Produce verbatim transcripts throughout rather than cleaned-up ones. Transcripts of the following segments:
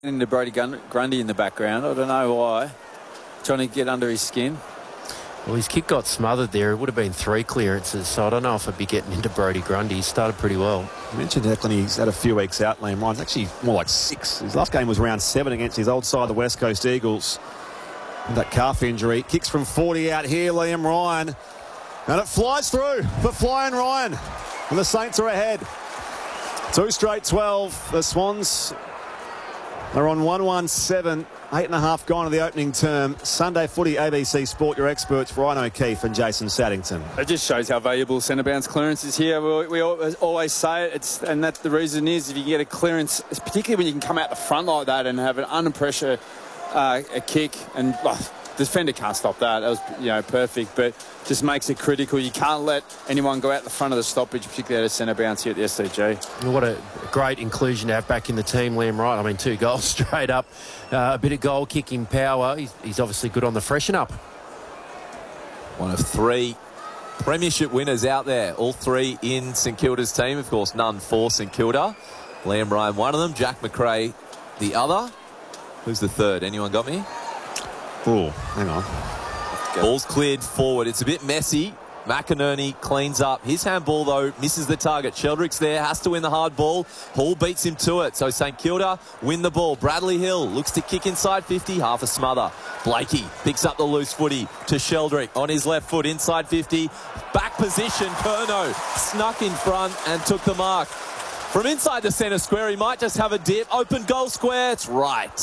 into Brodie Grundy in the background. I don't know why. Trying to get under his skin. Well, his kick got smothered there. It would have been three clearances, so I don't know if I'd be getting into Brodie Grundy. He started pretty well. You mentioned Declan, he's had a few weeks out, Liam Ryan's actually more like six. His last game was round seven against his old side, the West Coast Eagles. With that calf injury. Kicks from forty out here, Liam Ryan. And it flies through for Flying Ryan. And the Saints are ahead. Two straight twelve. The Swans are on one one seven. Eight and a half gone to the opening term. Sunday footy, A B C Sport, your experts, Ryan O'Keefe and Jason Saddington. It just shows how valuable centre bounce clearance is here. We, we always say it, it's, and that the reason is if you get a clearance, particularly when you can come out the front like that and have an under pressure uh, a kick, and well, the defender can't stop that. That was, you know, perfect, but just makes it critical. You can't let anyone go out the front of the stoppage, particularly at a centre bounce here at the S C G. What a great inclusion to have back in the team, Liam Ryan. I mean, two goals straight up. Uh, a bit of goal kicking power. He's, he's obviously good on the freshen up. One of three premiership winners out there. All three in St Kilda's team. Of course, none for St Kilda. Liam Ryan, one of them. Jack McRae, the other. Who's the third? Anyone got me? Oh, hang on. Ball's cleared forward. It's a bit messy. McInerney cleans up. His handball, though, misses the target. Sheldrick's there, has to win the hard ball. Hall beats him to it. So St Kilda win the ball. Bradley Hill looks to kick inside fifty. Half a smother. Blakey picks up the loose footy to Sheldrick on his left foot inside fifty. Back position. Curnow snuck in front and took the mark. From inside the centre square, he might just have a dip. Open goal square. It's right.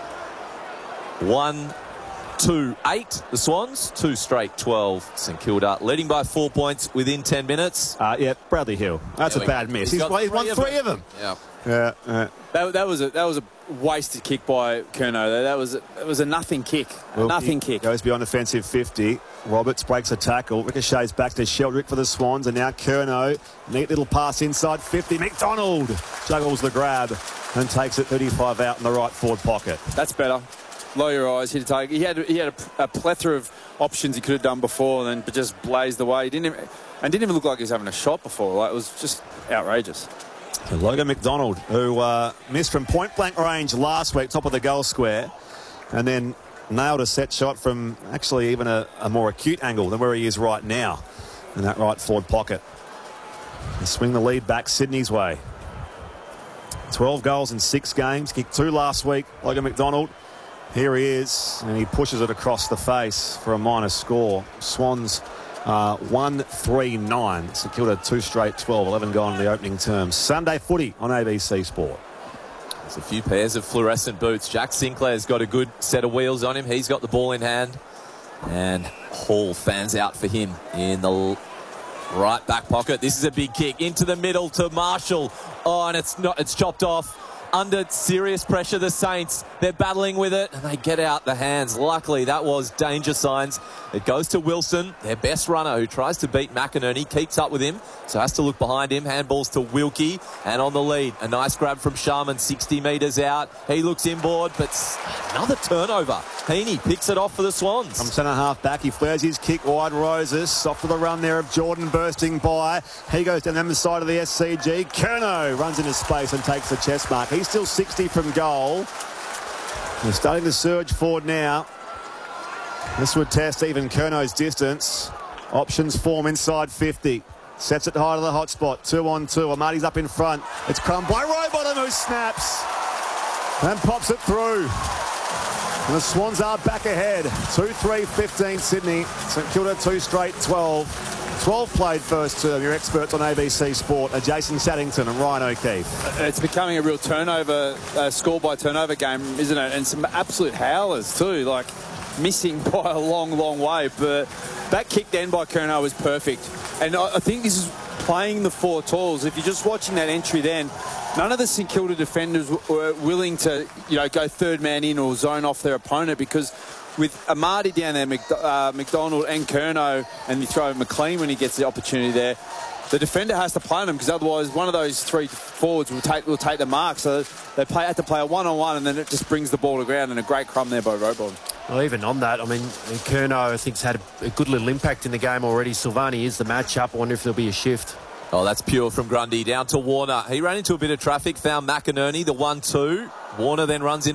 One... two eight, the Swans. Two straight twelve, St Kilda. Leading by four points within ten minutes. Uh, yeah, Bradley Hill. That's yeah, a bad miss. He's, He's, he's he's won three of them. Yeah. Yeah, yeah. That, that was a that was a wasted kick by Curnow. That was that was a nothing kick. A Well, nothing kick. Goes beyond offensive fifty. Roberts breaks a tackle. Ricochets back to Sheldrick for the Swans. And now Curnow. Neat little pass inside fifty. McDonald juggles the grab and takes it thirty-five out in the right forward pocket. That's better. Lower your eyes, hit a target. He had he had a, a plethora of options he could have done before, and then just blazed away. He didn't even, and didn't even look like he was having a shot before. Like, it was just outrageous. So Logan McDonald, who uh, missed from point blank range last week, top of the goal square, and then nailed a set shot from actually even a, a more acute angle than where he is right now in that right forward pocket. They swing the lead back Sydney's way. twelve goals in six games, kicked two last week. Logan McDonald. Here he is, and he pushes it across the face for a minus score. Swans uh, one three nine. St Kilda two straight twelve, eleven gone in the opening term. Sunday footy on A B C Sport. There's a few pairs of fluorescent boots. Jack Sinclair's got a good set of wheels on him. He's got the ball in hand. And Hall fans out for him in the right back pocket. This is a big kick into the middle to Marshall. Oh, and it's not, it's chopped off. Under serious pressure, the Saints, they're battling with it, and they get out the hands. Luckily, that was danger signs. It goes to Wilson, their best runner, who tries to beat McInerney, keeps up with him, so has to look behind him. Handballs to Wilkie, and on the lead, a nice grab from Sharman, sixty metres out. He looks inboard, but another turnover. Heaney picks it off for the Swans. From centre half back, he flares his kick wide. Roses, off to the run there of Jordan bursting by. He goes down the side of the S C G. Curnow runs into space and takes the chest mark. He's still sixty from goal. They're starting to surge forward now. This would test even Curnow's distance. Options form inside fifty. Sets it high to the hot spot. Two on two. Amati's up in front. It's crumbed by Rowbottom, who snaps and pops it through. And the Swans are back ahead. two three fifteen Sydney. St Kilda two straight twelve. twelve played first term. Your experts on A B C Sport are Jason Saddington and Ryan O'Keefe. It's becoming a real turnover, uh, score by turnover game, isn't it? And some absolute howlers too, like missing by a long, long way. But that kick then by Curnow was perfect. And I, I think this is playing the four tools. If you're just watching that entry then, none of the St Kilda defenders were willing to, you know, go third man in or zone off their opponent, because with Amati down there, Mc, uh, McDonald and Curnow, and you throw McLean when he gets the opportunity there, the defender has to play on him, because otherwise one of those three forwards will take will take the mark. So they play, have to play a one-on-one, and then it just brings the ball to ground, and a great crumb there by Rowbottom. Well, even on that, I mean, Curnow, I think, has had a, a good little impact in the game already. Silvani is the matchup. I wonder if there'll be a shift. Oh, that's pure from Grundy. Down to Warner. He ran into a bit of traffic, found McInerney, the one two. Warner then runs in.